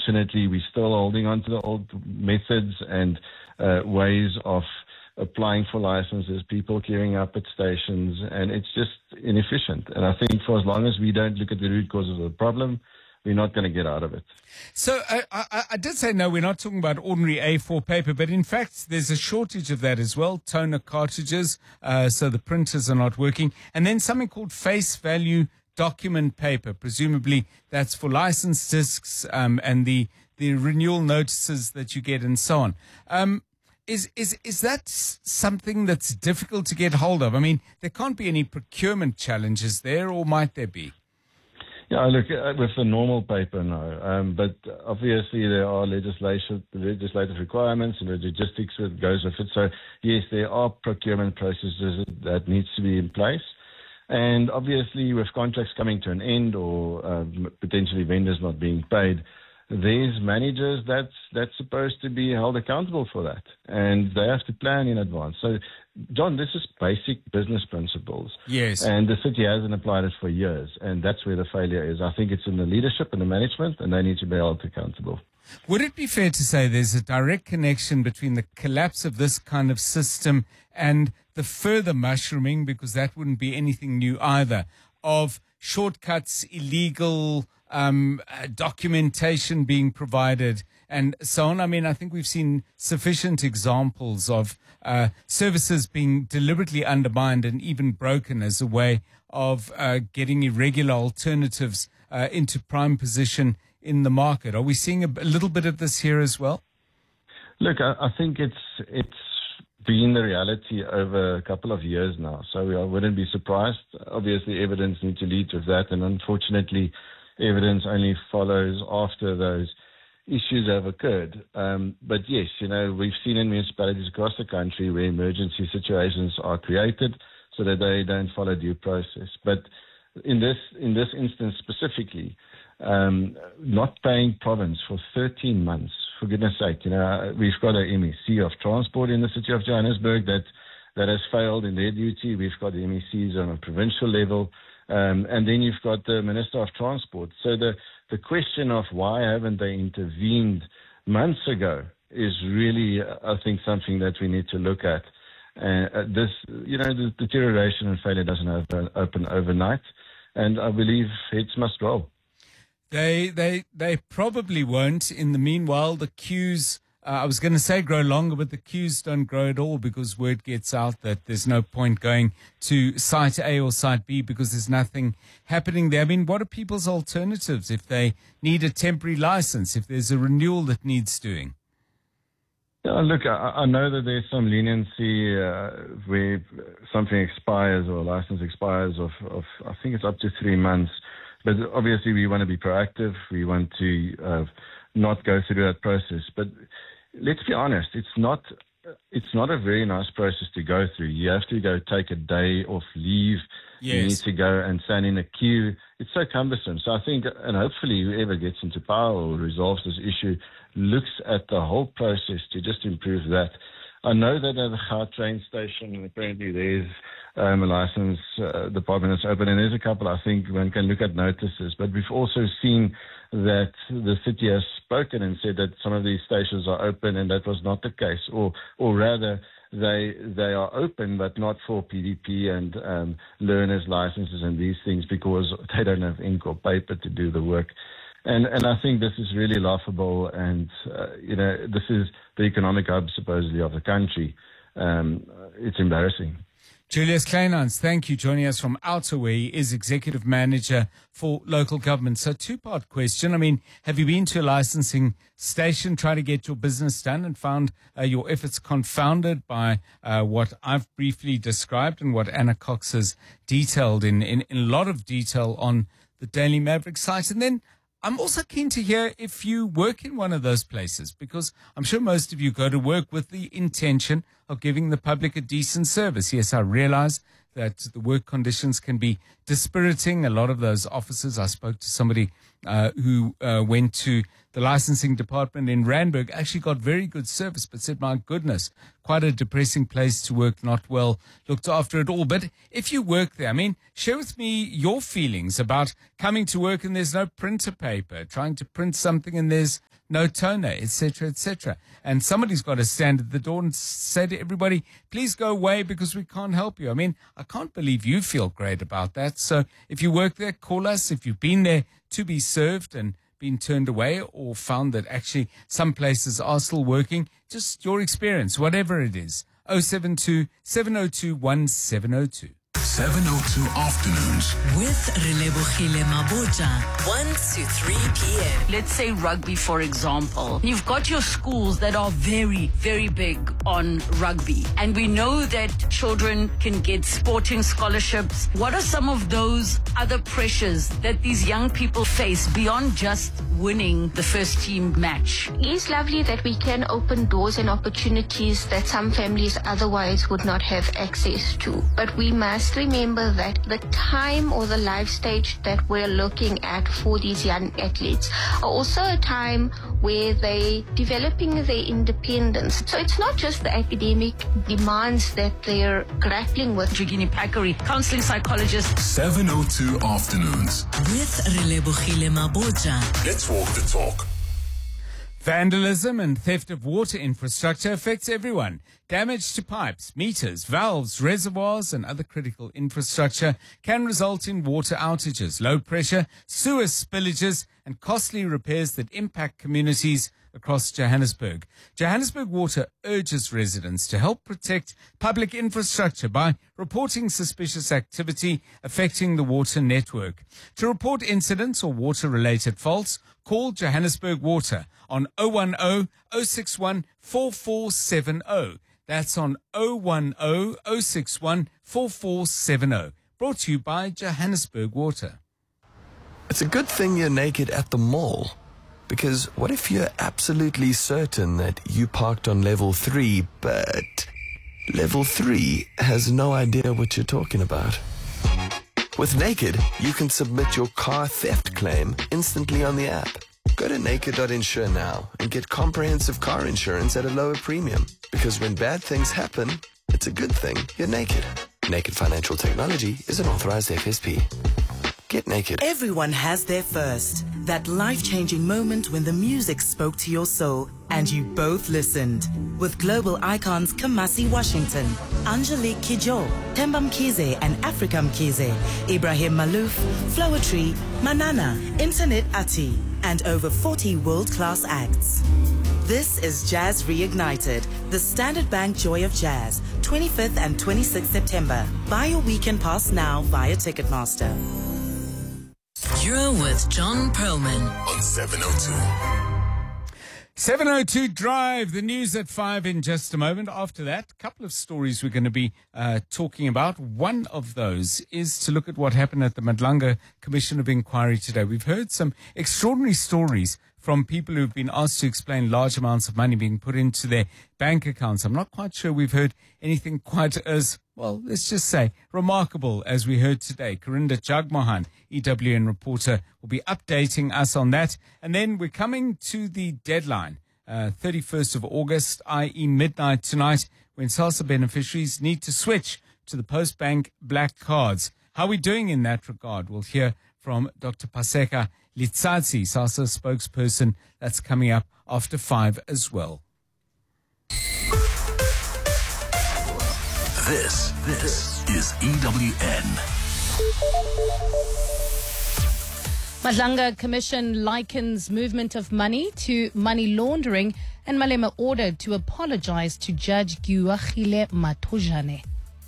unfortunately, we're still holding on to the old methods and ways of applying for licenses, people queuing up at stations, and it's just inefficient. And I think for as long as we don't look at the root causes of the problem, we're not going to get out of it. So I did say, no, we're not talking about ordinary A4 paper, but in fact, there's a shortage of that as well. Toner cartridges, so the printers are not working. And then something called face value document paper. Presumably that's for license discs and the renewal notices that you get and so on. Is that something that's difficult to get hold of? I mean, there can't be any procurement challenges there, or might there be? Yeah, look, with the normal paper, no. But obviously there are legislative requirements and the logistics that goes with it. So, yes, there are procurement processes that needs to be in place. And obviously with contracts coming to an end or potentially vendors not being paid, there's managers that's supposed to be held accountable for that. And they have to plan in advance. So, John, this is basic business principles. Yes. And the city hasn't applied it for years. And that's where the failure is. I think it's in the leadership and the management, and they need to be held accountable. Would it be fair to say there's a direct connection between the collapse of this kind of system and the further mushrooming, because that wouldn't be anything new either, of shortcuts, illegal documentation being provided and so on? I mean, I think we've seen sufficient examples of services being deliberately undermined and even broken as a way of getting irregular alternatives into prime position in the market. Are we seeing a little bit of this here as well? Look, I think it's been the reality over a couple of years now, so I wouldn't be surprised. Obviously, evidence needs to lead to that, and unfortunately, evidence only follows after those issues have occurred. But yes, we've seen in municipalities across the country where emergency situations are created so that they don't follow due process. But in this instance specifically, not paying province for 13 months, for goodness sake, we've got a MEC of transport in the city of Johannesburg that has failed in their duty. We've got the MECs on a provincial level. And then you've got the Minister of Transport. So the question of why haven't they intervened months ago is really, I think, something that we need to look at. The deterioration and failure doesn't open overnight, and I believe heads must roll. They probably won't. In the meanwhile, the queues, I was going to say grow longer, but the queues don't grow at all because word gets out that there's no point going to site A or site B because there's nothing happening there. I mean, what are people's alternatives if they need a temporary license, if there's a renewal that needs doing? Yeah, look, I know that there's some leniency where something expires or a license expires of I think it's up to 3 months. But obviously we want to be proactive. We want to not go through that process. But let's be honest, it's not a very nice process to go through. You have to go take a day off leave. Yes. You need to go and stand in a queue. It's so cumbersome. So I think, and hopefully whoever gets into power or resolves this issue looks at the whole process to just improve that. I know that at the Gautrain station, apparently there's a license department that's open, and there's a couple, I think, one can look at notices. But we've also seen that the city has spoken and said that some of these stations are open, and that was not the case. Or rather, they are open, but not for PDP and learners' licenses and these things because they don't have ink or paper to do the work. And I think this is really laughable, and this is the economic hub supposedly of the country. It's embarrassing. Julius Kleinhans, thank you, joining us from Outer, where he is Executive Manager for Local Government. So, two-part question. I mean, have you been to a licensing station trying to get your business done and found your efforts confounded by what I've briefly described and what Anna Cox has detailed in a lot of detail on the Daily Maverick site? And then I'm also keen to hear if you work in one of those places, because I'm sure most of you go to work with the intention of giving the public a decent service. Yes, I realize that the work conditions can be dispiriting. A lot of those officers, I spoke to somebody who went to the licensing department in Randburg, actually got very good service, but said, my goodness, quite a depressing place to work, not well looked after at all. But if you work there, I mean, share with me your feelings about coming to work and there's no printer paper, trying to print something and there's no toner, etc., etc. And somebody's got to stand at the door and say to everybody, please go away because we can't help you. I mean, I can't believe you feel great about that. So if you work there, call us. If you've been there to be served and been turned away or found that actually some places are still working, just your experience, whatever it is. 072 702 1702. 702 Afternoons. With Relebogile Mabotja, 1 to 3 p.m. Let's say rugby, for example. You've got your schools that are very, very big on rugby. And we know that children can get sporting scholarships. What are some of those other pressures that these young people face beyond just winning the first team match? It's lovely that we can open doors and opportunities that some families otherwise would not have access to. But we must remember that the time or the life stage that we're looking at for these young athletes are also a time where they're developing their independence. So it's not just the academic demands that they're grappling with. Jigini Pakari, counseling psychologist. 702 Afternoons. With Relebogile Mabotja. Let's walk the talk. Vandalism and theft of water infrastructure affects everyone. Damage to pipes, meters, valves, reservoirs and other critical infrastructure can result in water outages, low pressure, sewer spillages and costly repairs that impact communities across Johannesburg. Johannesburg Water urges residents to help protect public infrastructure by reporting suspicious activity affecting the water network. To report incidents or water-related faults, call Johannesburg Water on 010 061 4470. That's on 010 061 4470. Brought to you by Johannesburg Water. It's a good thing you're naked at the mall. Because what if you're absolutely certain that you parked on level 3, but level 3 has no idea what you're talking about? With Naked, you can submit your car theft claim instantly on the app. Go to naked.insure now and get comprehensive car insurance at a lower premium. Because when bad things happen, it's a good thing you're naked. Naked Financial Technology is an authorized FSP. Get naked. Everyone has their first. That life-changing moment when the music spoke to your soul and you both listened. With global icons Kamasi Washington, Angelique Kidjo, Themba Mkhize and Africa Mkhize, Ibrahim Malouf, Floetry, Manana, Internet Ati, and over 40 world-class acts. This is Jazz Reignited, the Standard Bank Joy of Jazz, 25th and 26th September. Buy your weekend pass now via Ticketmaster. You're with John Perlman on 702. 702 Drive, the news at 5 in just a moment. After that, a couple of stories we're going to be talking about. One of those is to look at what happened at the Madlanga Commission of Inquiry today. We've heard some extraordinary stories from people who've been asked to explain large amounts of money being put into their bank accounts. I'm not quite sure we've heard anything quite as, well, let's just say, remarkable as we heard today. Karinda Jagmohan, EWN reporter, will be updating us on that. And then we're coming to the deadline, 31st of August, i.e. midnight tonight, when SASSA beneficiaries need to switch to the Postbank black cards. How are we doing in that regard? We'll hear from Dr. Paseka Litsatsi, SASSA spokesperson. That's coming up after 5 as well. This is EWN. Madlanga Commission likens movement of money to money laundering, and Malema ordered to apologize to Judge Guagile Matojane.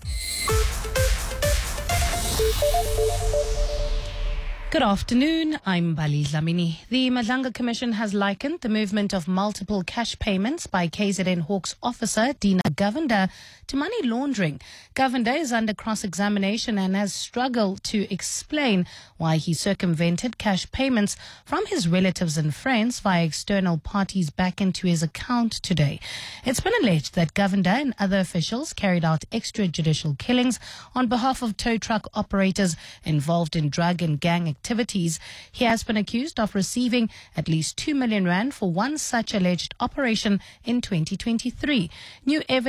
Good afternoon, I'm Bali Dlamini. The Madlanga Commission has likened the movement of multiple cash payments by KZN Hawks officer Dina Govender to money laundering. Govender is under cross-examination and has struggled to explain why he circumvented cash payments from his relatives and friends via external parties back into his account today. It's been alleged that Govender and other officials carried out extrajudicial killings on behalf of tow truck operators involved in drug and gang activities. He has been accused of receiving at least 2 million rand for one such alleged operation in 2023. New evidence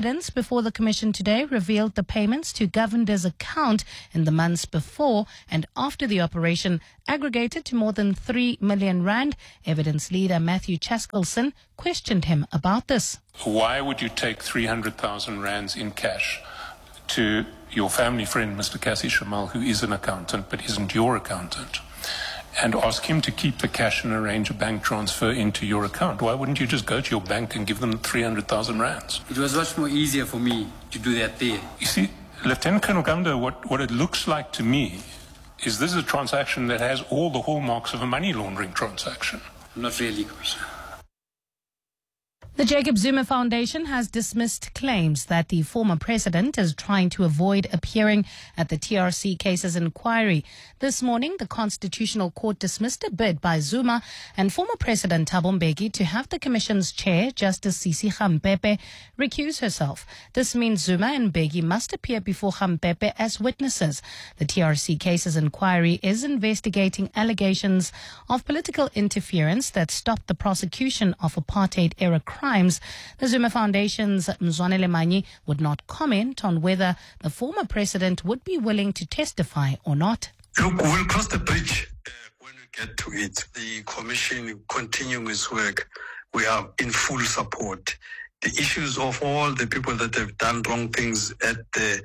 Evidence before the Commission today revealed the payments to Govinda's account in the months before and after the operation aggregated to more than 3 million rand. Evidence leader Matthew Chaskelson questioned him about this. Why would you take 300,000 rands in cash to your family friend, Mr. Cassie Shamal, who is an accountant but isn't your accountant, and ask him to keep the cash and arrange a bank transfer into your account? Why wouldn't you just go to your bank and give them 300,000 rands? It was much more easier for me to do that there. You see, Lieutenant Colonel Govender, what it looks like to me is this is a transaction that has all the hallmarks of a money laundering transaction. Not really, Commissioner. The Jacob Zuma Foundation has dismissed claims that the former president is trying to avoid appearing at the TRC cases inquiry. This morning, the Constitutional Court dismissed a bid by Zuma and former President Thabo Mbeki to have the Commission's chair, Justice Sisi Khampepe, recuse herself. This means Zuma and Mbeki must appear before Khampepe as witnesses. The TRC cases inquiry is investigating allegations of political interference that stopped the prosecution of apartheid-era crimes. The Zuma Foundation's Mzwanele Manyi would not comment on whether the former president would be willing to testify or not. Look, we'll cross the bridge when we get to it. The commission continuing its work, we are in full support. The issues of all the people that have done wrong things at the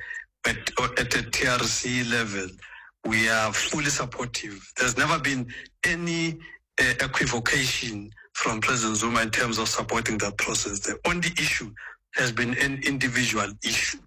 TRC level, we are fully supportive. There's never been any equivocation from President Zuma in terms of supporting that process. The only issue has been an individual issue.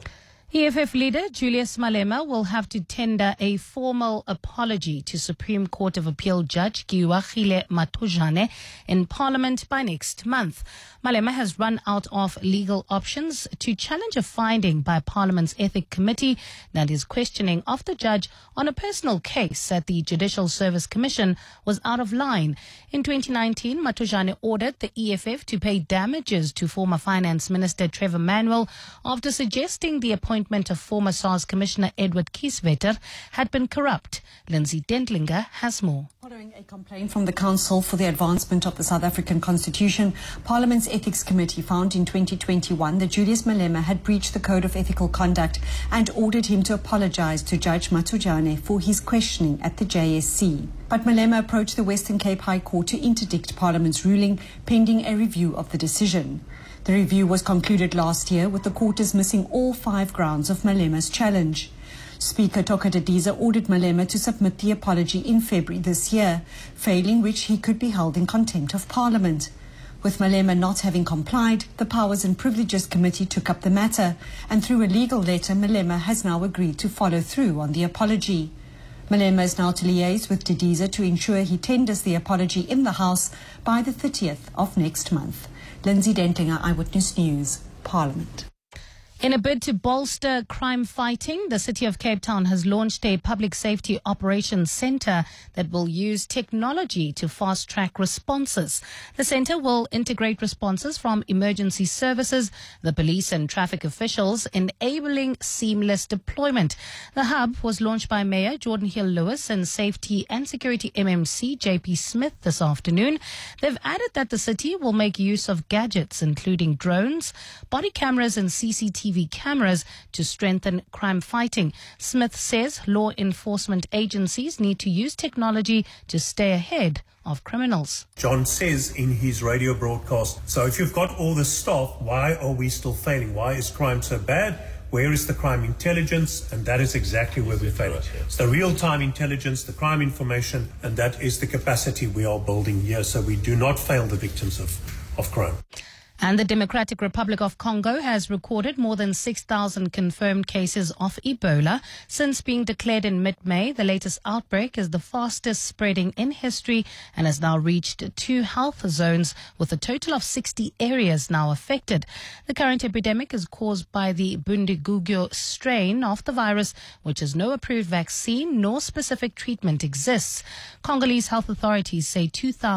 EFF leader Julius Malema will have to tender a formal apology to Supreme Court of Appeal Judge Giwagile Mathojane in Parliament by next month. Malema has run out of legal options to challenge a finding by Parliament's Ethics Committee that his questioning of the judge on a personal case at the Judicial Service Commission was out of line. In 2019, Mathojane ordered the EFF to pay damages to former Finance Minister Trevor Manuel after suggesting the appointment of former SARS Commissioner Edward Kieswetter had been corrupt. Lindsay Dentlinger has more. Following a complaint from the Council for the Advancement of the South African Constitution, Parliament's Ethics Committee found in 2021 that Julius Malema had breached the Code of Ethical Conduct and ordered him to apologise to Judge Mathojane for his questioning at the JSC. But Malema approached the Western Cape High Court to interdict Parliament's ruling pending a review of the decision. The review was concluded last year with the court dismissing all 5 grounds of Malema's challenge. Speaker Toka Didiza ordered Malema to submit the apology in February this year, failing which he could be held in contempt of Parliament. With Malema not having complied, the Powers and Privileges Committee took up the matter, and through a legal letter, Malema has now agreed to follow through on the apology. Malema is now to liaise with Didiza to ensure he tenders the apology in the House by the 30th of next month. Lindsay Dentlinger, Eyewitness News, Parliament. In a bid to bolster crime fighting, the City of Cape Town has launched a public safety operations centre that will use technology to fast-track responses. The centre will integrate responses from emergency services, the police and traffic officials, enabling seamless deployment. The hub was launched by Mayor Jordan Hill-Lewis and Safety and Security MMC JP Smith this afternoon. They've added that the city will make use of gadgets, including drones, body cameras and CCTV cameras to strengthen crime fighting. Smith says law enforcement agencies need to use technology to stay ahead of criminals. John says in his radio broadcast, so if you've got all this stuff, why are we still failing? Why is crime so bad? Where is the crime intelligence? And that is exactly where we're failing. It's the real-time intelligence, the crime information, and that is the capacity we are building here so we do not fail the victims of crime. And the Democratic Republic of Congo has recorded more than 6,000 confirmed cases of Ebola since being declared in mid-May. The latest outbreak is the fastest spreading in history and has now reached 2 health zones with a total of 60 areas now affected. The current epidemic is caused by the Bundibugyo strain of the virus, which has no approved vaccine nor specific treatment exists. Congolese health authorities say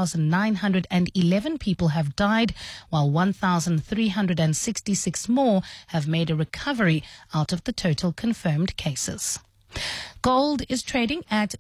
2,911 people have died, while 1,366 more have made a recovery out of the total confirmed cases. Gold is trading at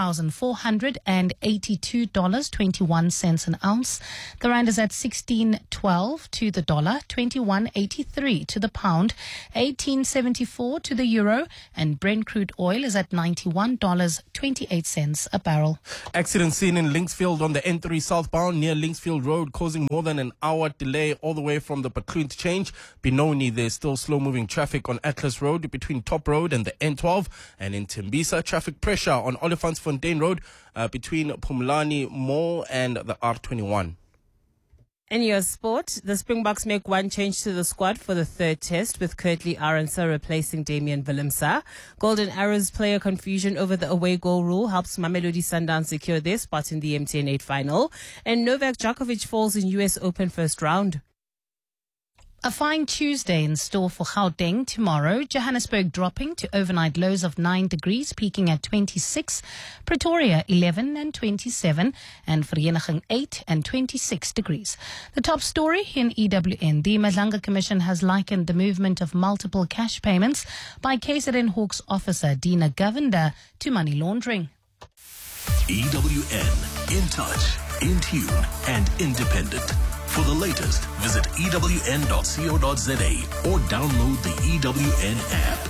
$4,482.21 an ounce. The rand is at 16.12 to the dollar, 21.83 to the pound, 18.74 to the euro, and Brent crude oil is at $91.28 a barrel. Accident seen in Linksfield on the N3 southbound near Linksfield Road, causing more than an hour delay all the way from the Bacloon interchange. Benoni, there's still slow-moving traffic on Atlas Road between Top Road and the N12, and in Tembisa, traffic pressure on Olifantsfontein Road between Pumlani Mall and the R21. In your sport, the Springboks make one change to the squad for the third test, with Kurtley Arendse replacing Damian Willemse. Golden Arrows player confusion over the away goal rule helps Mamelodi Sundowns secure their spot in the MTN 8 final. And Novak Djokovic falls in US Open first round. A fine Tuesday in store for Gauteng tomorrow. Johannesburg dropping to overnight lows of 9 degrees, peaking at 26. Pretoria 11 and 27, and Vereeniging 8 and 26 degrees. The top story in EWN. The Madlanga Commission has likened the movement of multiple cash payments by KZN Hawks officer Dina Govender to money laundering. EWN, in touch, in tune, and independent. For the latest, visit ewn.co.za or download the EWN app.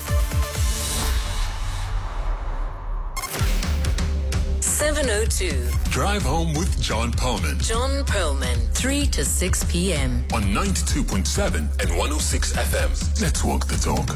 7:02. Drive home with John Perlman. John Perlman, 3 to 6 p.m. On 92.7 and 106 FM. Let's walk the talk.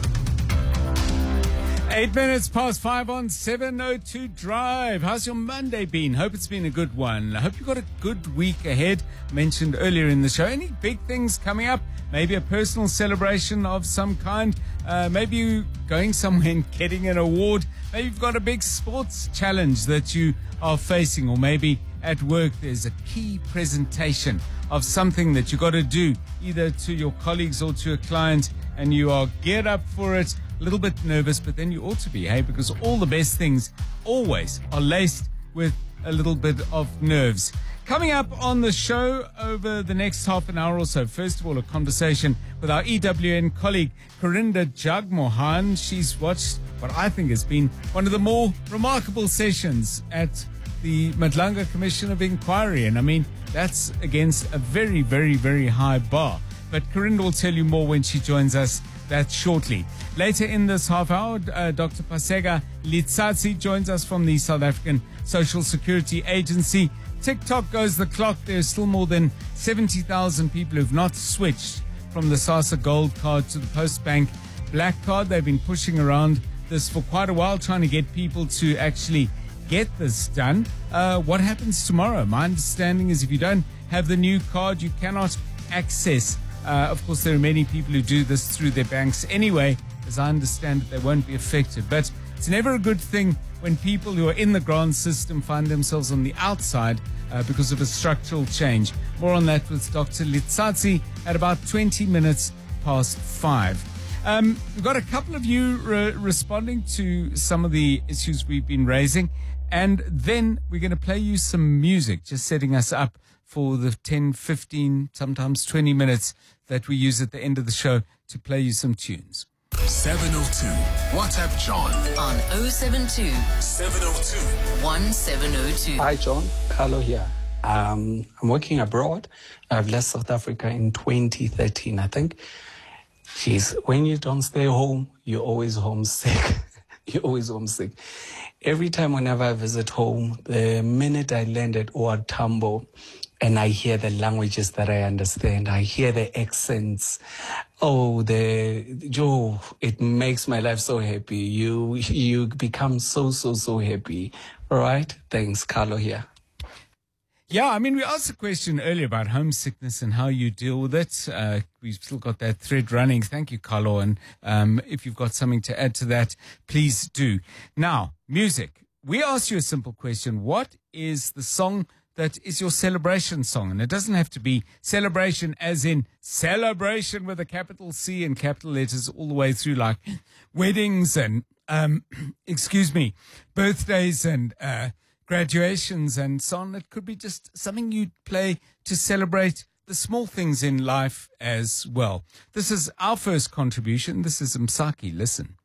8 minutes past 5 on 702 Drive. How's your Monday been? Hope it's been a good one. I hope you've got a good week ahead. Mentioned earlier in the show. Any big things coming up? Maybe a personal celebration of some kind. Maybe you going somewhere and getting an award. Maybe you've got a big sports challenge that you are facing. Or maybe at work there's a key presentation of something that you got to do, either to your colleagues or to a client, and you are geared up for it. A little bit nervous, but then you ought to be, hey, because all the best things always are laced with a little bit of nerves. Coming up on the show over the next half an hour or so, first of all, a conversation with our EWN colleague, Corinda Jagmohan. She's watched what I think has been one of the more remarkable sessions at the Madlanga Commission of Inquiry. And I mean, that's against a very, very, very high bar. But Corinda will tell you more when she joins us. That's shortly. Later in this half hour, Dr. Pasega Litsatsi joins us from the South African Social Security Agency. TikTok goes the clock. There's still more than 70,000 people who've not switched from the SASSA Gold Card to the Postbank Black Card. They've been pushing around this for quite a while, trying to get people to actually get this done. What happens tomorrow? My understanding is if you don't have the new card, you cannot access. Of course, there are many people who do this through their banks anyway. As I understand it, they won't be affected. But it's never a good thing when people who are in the grant system find themselves on the outside because of a structural change. More on that with Dr. Litsatsi at about 20 minutes past 5. We've got a couple of you responding to some of the issues we've been raising. And then we're going to play you some music, just setting us up for the 10, 15, sometimes 20 minutes that we use at the end of the show to play you some tunes. 702. WhatsApp John. On 072 702 1702. Hi, John. Carlo here. I'm working abroad. I've left South Africa in 2013, I think. Jeez, when you don't stay home, you're always homesick. You're always homesick. Every time whenever I visit home, the minute I land at OR Tambo, and I hear the languages that I understand, I hear the accents. It makes my life so happy. You become so happy. All right? Thanks, Carlo here. Yeah, I mean, we asked a question earlier about homesickness and how you deal with it. We've still got that thread running. Thank you, Carlo. And if you've got something to add to that, please do. Now, music. We asked you a simple question. What is the song that is your celebration song? And it doesn't have to be celebration as in celebration with a capital C and capital letters all the way through, like weddings and, birthdays and graduations and so on. It could be just something you play to celebrate the small things in life as well. This is our first contribution. This is Msaki. Listen.